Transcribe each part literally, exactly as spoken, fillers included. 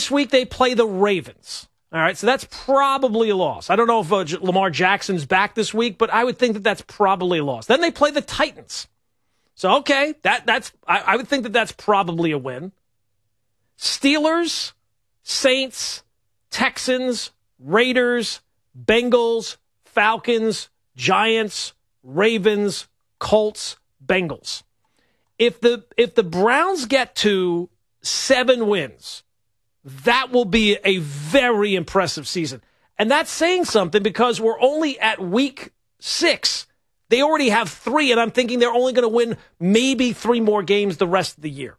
this week they play the Ravens. All right, so that's probably a loss. I don't know if uh, Lamar Jackson's back this week, but I would think that that's probably a loss. Then they play the Titans. So, okay, that that's I, I would think that that's probably a win. Steelers, Saints, Texans, Raiders, Bengals, Falcons, Giants, Ravens, Colts, Bengals. If the if the Browns get to seven wins, that will be a very impressive season. And that's saying something because we're only at week six. They already have three, and I'm thinking they're only going to win maybe three more games the rest of the year.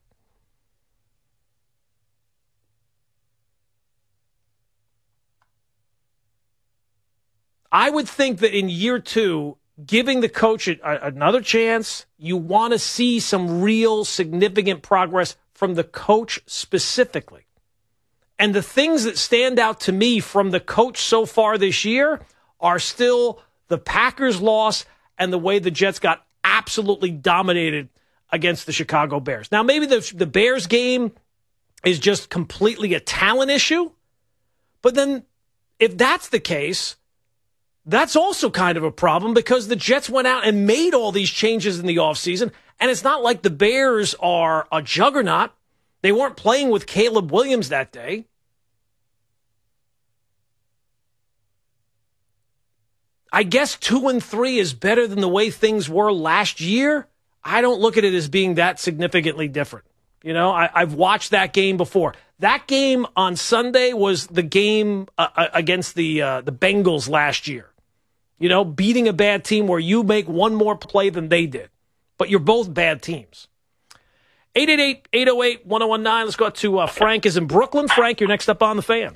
I would think that in year two, giving the coach a, a, another chance, you want to see some real significant progress from the coach specifically. And the things that stand out to me from the coach so far this year are still the Packers' loss and the way the Jets got absolutely dominated against the Chicago Bears. Now, maybe the, the Bears game is just completely a talent issue. But then if that's the case, that's also kind of a problem because the Jets went out and made all these changes in the offseason. And it's not like the Bears are a juggernaut. They weren't playing with Caleb Williams that day. I guess two and three is better than the way things were last year. I don't look at it as being that significantly different. You know, I, I've watched that game before. That game on Sunday was the game uh, against the uh, the Bengals last year. You know, beating a bad team where you make one more play than they did. But you're both bad teams. eight eight eight, eight oh eight, one oh one nine. Let's go to uh, Frank is in Brooklyn. Frank, you're next up on the Fan.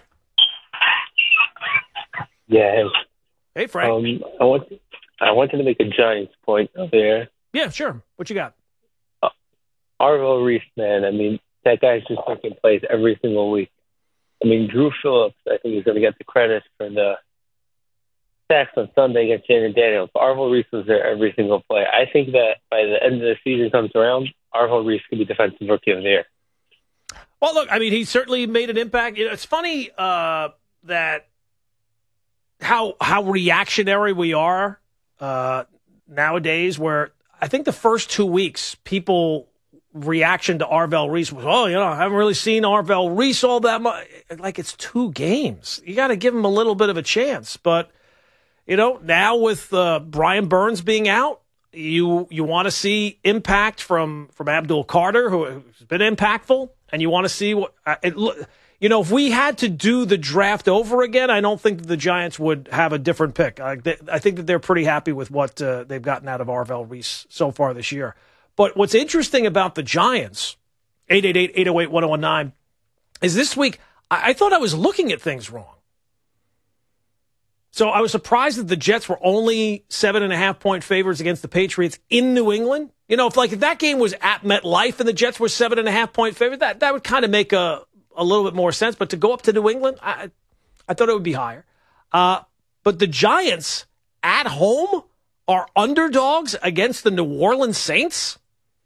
Yeah. Hey, Frank. Um, I want I wanted to make a Giants point up there. Yeah, sure. What you got? Uh, Arvell Reese, man. I mean, that guy's just making plays every single week. I mean, Drew Phillips, I think he's going to get the credit for the sacks on Sunday against Jaden Daniels. But Arvell Reese was there every single play. I think that by the end of the season comes around, Arvell Reese could be Defensive Rookie of the Year. Well, look, I mean, he certainly made an impact. You know, it's funny uh, that how how reactionary we are uh, nowadays, where I think the first two weeks, people reaction to Arvell Reese was, oh, you know, I haven't really seen Arvell Reese all that much. Like, it's two games. You got to give him a little bit of a chance. But, you know, now with uh, Brian Burns being out, you you want to see impact from, from Abdul Carter, who's been impactful, and you want to see what uh, it look. You know, if we had to do the draft over again, I don't think that the Giants would have a different pick. I, they, I think that they're pretty happy with what uh, they've gotten out of Arvell Reese so far this year. But what's interesting about the Giants, eight eight eight, eight oh eight, one oh one nine, is this week, I, I thought I was looking at things wrong. So I was surprised that the Jets were only seven and a half point favorites against the Patriots in New England. You know, if like if that game was at MetLife and the Jets were seven and a half point favorites, that, that would kind of make a, a little bit more sense. But to go up to New England, I, I thought it would be higher. Uh, but the Giants at home are underdogs against the New Orleans Saints.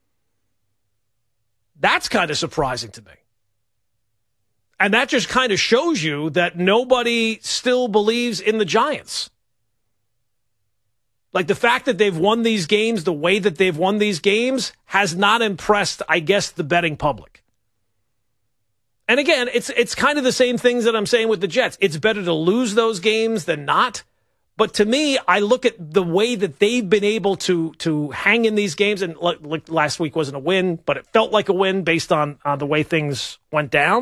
That's kind of surprising to me. And that just kind of shows you that nobody still believes in the Giants. Like the fact that they've won these games, the way that they've won these games has not impressed, I guess, the betting public. And again, it's it's kind of the same things that I'm saying with the Jets. It's better to lose those games than not. But to me, I look at the way that they've been able to to hang in these games, and like last week wasn't a win, but it felt like a win based on uh, the way things went down.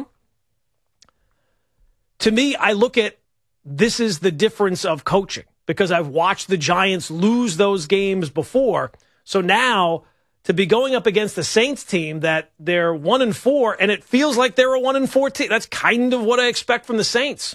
To me, I look at this is the difference of coaching because I've watched the Giants lose those games before. So now to be going up against the Saints team that they're one and four, and it feels like they're a one and four team. That's kind of what I expect from the Saints.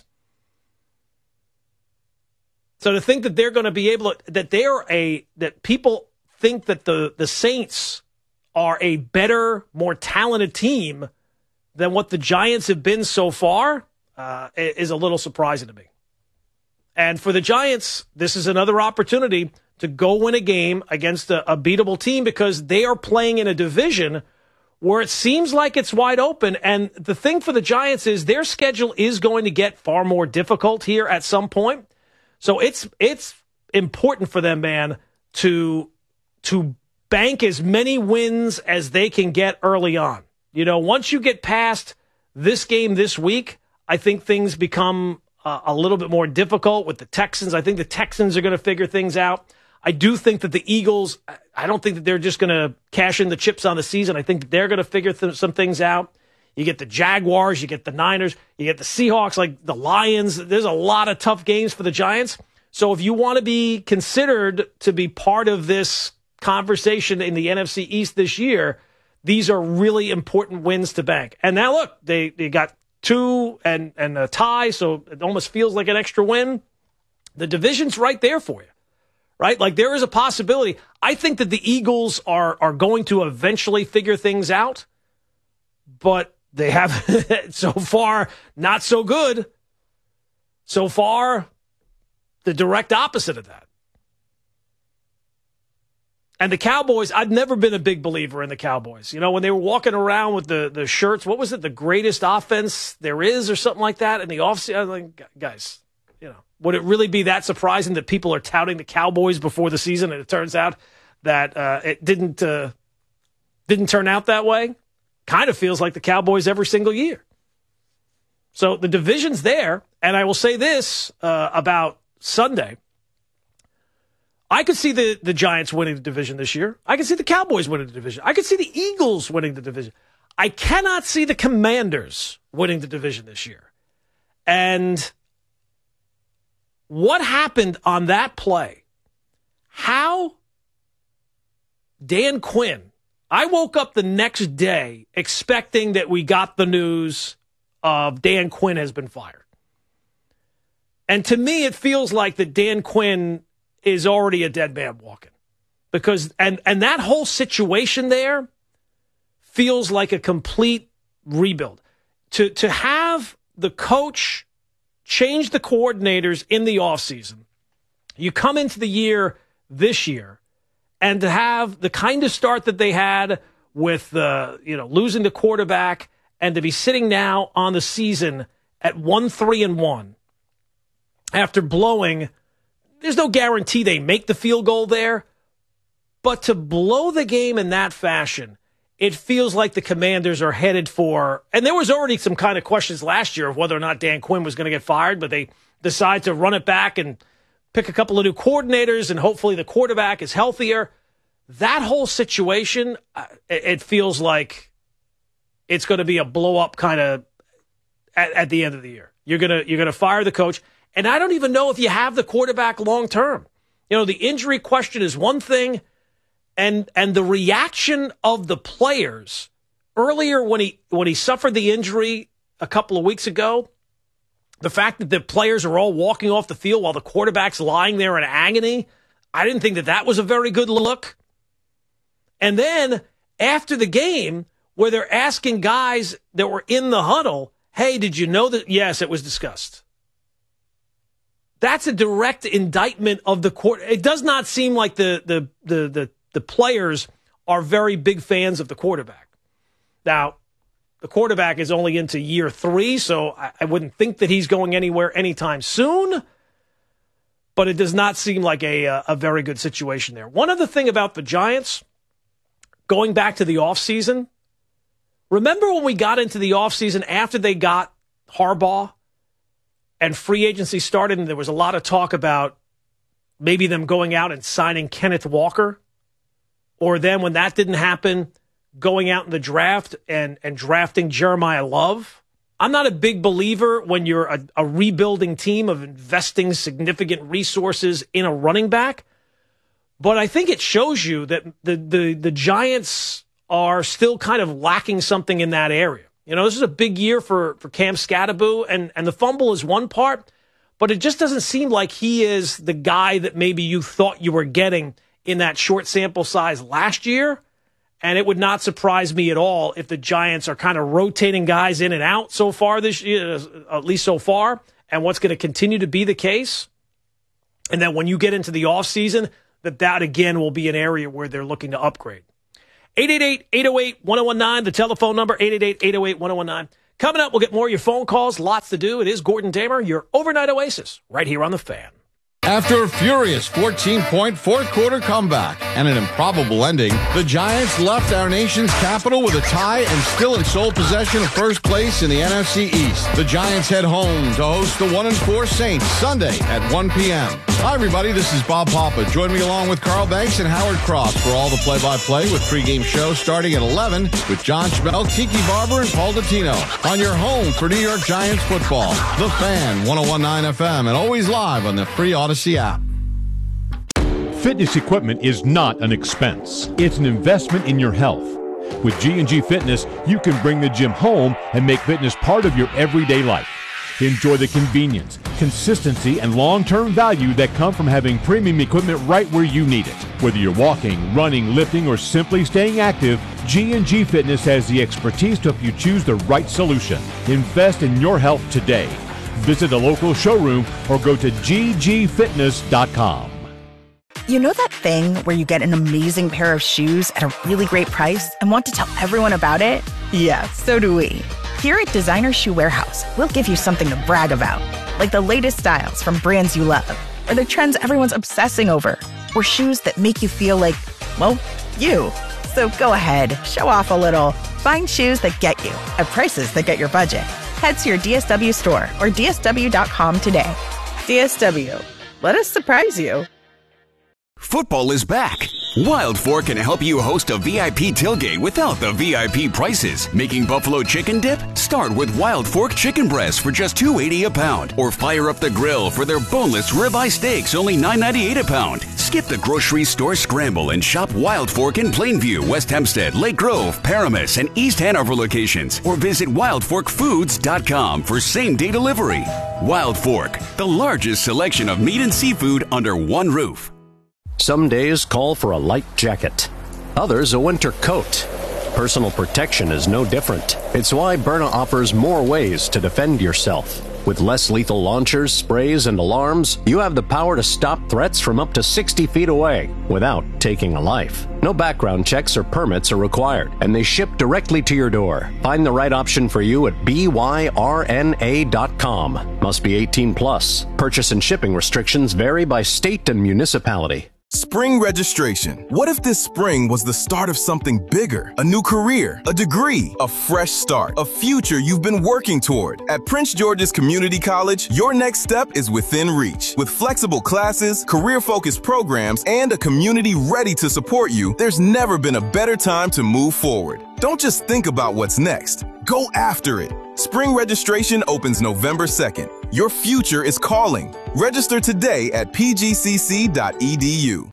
So to think that they're going to be able to, that they're a, that people think that the, the Saints are a better, more talented team than what the Giants have been so far uh, is a little surprising to me. And for the Giants, this is another opportunity to go win a game against a, a beatable team because they are playing in a division where it seems like it's wide open. And the thing for the Giants is their schedule is going to get far more difficult here at some point. So it's it's important for them, man, to to bank as many wins as they can get early on. You know, once you get past this game this week, I think things become uh, a little bit more difficult with the Texans. I think the Texans are going to figure things out. I do think that the Eagles, I don't think that they're just going to cash in the chips on the season. I think that they're going to figure th- some things out. You get the Jaguars, you get the Niners, you get the Seahawks, like the Lions. There's a lot of tough games for the Giants. So if you want to be considered to be part of this conversation in the N F C East this year, these are really important wins to bank. And now look, they, they got two and, and a tie, so it almost feels like an extra win. The division's right there for you. Right? Like there is a possibility. I think that the Eagles are are going to eventually figure things out, but they have so far not so good. So far, the direct opposite of that. And the Cowboys, I've never been a big believer in the Cowboys. You know, when they were walking around with the, the shirts, what was it, the greatest offense there is or something like that in the offseason? I was like, guys, you know. Would it really be that surprising that people are touting the Cowboys before the season, and it turns out that uh, it didn't uh, didn't turn out that way? Kind of feels like the Cowboys every single year. So the division's there, and I will say this uh, about Sunday. I could see the, the Giants winning the division this year. I could see the Cowboys winning the division. I could see the Eagles winning the division. I cannot see the Commanders winning the division this year. And what happened on that play? How Dan Quinn, I woke up the next day expecting that we got the news of Dan Quinn has been fired. And to me, it feels like that Dan Quinn is already a dead man walking. Because, and, and that whole situation there feels like a complete rebuild. To, to have the coach change the coordinators in the offseason. You come into the year this year, and to have the kind of start that they had with uh, you know losing the quarterback, and to be sitting now on the season at one three and one after blowing. There's no guarantee they make the field goal there, but to blow the game in that fashion, it feels like the Commanders are headed for, and there was already some kind of questions last year of whether or not Dan Quinn was going to get fired, but they decide to run it back and pick a couple of new coordinators, and hopefully the quarterback is healthier. That whole situation, it feels like it's going to be a blow-up kind of at, at the end of the year. You're gonna you're gonna fire the coach, and I don't even know if you have the quarterback long term. You know, the injury question is one thing. And and the reaction of the players earlier when he when he suffered the injury a couple of weeks ago, the fact that the players are all walking off the field while the quarterback's lying there in agony, I didn't think that that was a very good look. And then after the game, where they're asking guys that were in the huddle, hey, did you know that? Yes, it was discussed. That's a direct indictment of the court. It does not seem like the the the the The players are very big fans of the quarterback. Now, the quarterback is only into year three, so I, I wouldn't think that he's going anywhere anytime soon. But it does not seem like a, a very good situation there. One other thing about the Giants, going back to the offseason, remember when we got into the offseason after they got Harbaugh and free agency started, and there was a lot of talk about maybe them going out and signing Kenneth Walker? Or then when that didn't happen, going out in the draft and, and drafting Jeremiah Love. I'm not a big believer when you're a, a rebuilding team of investing significant resources in a running back. But I think it shows you that the, the, the Giants are still kind of lacking something in that area. You know, this is a big year for, for Cam Scatterbo, and, and the fumble is one part, but it just doesn't seem like he is the guy that maybe you thought you were getting in that short sample size last year. And it would not surprise me at all if the Giants are kind of rotating guys in and out so far this year, at least so far, and what's going to continue to be the case. And that when you get into the offseason, that that again will be an area where they're looking to upgrade. eight eight eight, eight oh eight, one oh one nine, the telephone number, eight eight eight, eight oh eight, one oh one nine. Coming up, we'll get more of your phone calls. Lots to do. It is Gordon Damer, your overnight oasis, right here on The Fan. After a furious fourteen-point fourth-quarter comeback and an improbable ending, the Giants left our nation's capital with a tie and still in sole possession of first place in the N F C East. The Giants head home to host the one and four Saints Sunday at one p.m. Hi, everybody. This is Bob Papa. Join me along with Carl Banks and Howard Cross for all the play-by-play with pregame show starting at eleven with John Schmel, Kiki Barber, and Paul Dottino on your home for New York Giants football. The Fan, one oh one point nine F M, and always live on the free Odyssey app. Fitness equipment is not an expense. It's an investment in your health. With G and G Fitness, you can bring the gym home and make fitness part of your everyday life. Enjoy the convenience, consistency, and long-term value that come from having premium equipment right where you need it. Whether you're walking, running, lifting, or simply staying active, G and G Fitness has the expertise to help you choose the right solution. Invest in your health today. Visit a local showroom or go to g g fitness dot com. You know that thing where you get an amazing pair of shoes at a really great price and want to tell everyone about it? Yeah, so do we. Here at Designer Shoe Warehouse, we'll give you something to brag about, like the latest styles from brands you love, or the trends everyone's obsessing over, or shoes that make you feel like, well, you. So go ahead, show off a little. Find shoes that get you at prices that get your budget. Head to your D S W store or D S W dot com today. D S W, let us surprise you. Football is back. Wild Fork can help you host a V I P tailgate without the V I P prices. Making buffalo chicken dip? Start with Wild Fork chicken breasts for just two dollars and eighty cents a pound. Or fire up the grill for their boneless ribeye steaks, only nine dollars and ninety-eight cents a pound. Skip the grocery store scramble and shop Wild Fork in Plainview, West Hempstead, Lake Grove, Paramus, and East Hanover locations. Or visit wild fork foods dot com for same-day delivery. Wild Fork, the largest selection of meat and seafood under one roof. Some days call for a light jacket, others a winter coat. Personal protection is no different. It's why Byrna offers more ways to defend yourself. With less lethal launchers, sprays, and alarms, you have the power to stop threats from up to sixty feet away without taking a life. No background checks or permits are required, and they ship directly to your door. Find the right option for you at B Y R N A dot com. Must be eighteen plus. Purchase and shipping restrictions vary by state and municipality. Spring registration. What if this spring was the start of something bigger? A new career, a degree, a fresh start, a future you've been working toward. At Prince George's Community College, your next step is within reach. With flexible classes, career-focused programs, and a community ready to support you, there's never been a better time to move forward. Don't just think about what's next. Go after it. Spring registration opens November second. Your future is calling. Register today at p g c c dot e d u.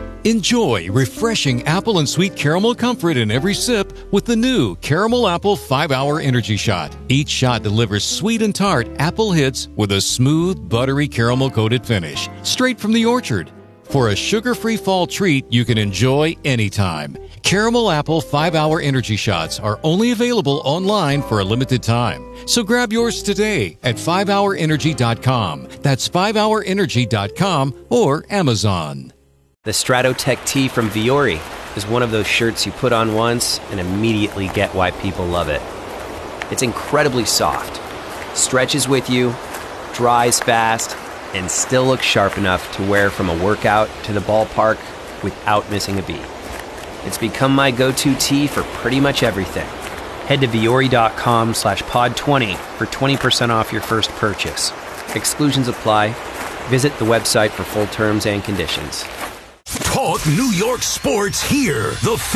Enjoy refreshing apple and sweet caramel comfort in every sip with the new Caramel Apple five hour Energy Shot. Each shot delivers sweet and tart apple hits with a smooth, buttery caramel-coated finish, straight from the orchard. For a sugar-free fall treat you can enjoy anytime. Caramel Apple five hour Energy Shots are only available online for a limited time. So grab yours today at five hour energy dot com. That's five hour energy dot com or Amazon. The Stratotech tee from Viore is one of those shirts you put on once and immediately get why people love it. It's incredibly soft, stretches with you, dries fast, and still looks sharp enough to wear from a workout to the ballpark without missing a beat. It's become my go-to tee for pretty much everything. Head to Viore dot com slash pod twenty for twenty percent off your first purchase. Exclusions apply. Visit the website for full terms and conditions. Talk New York sports here. The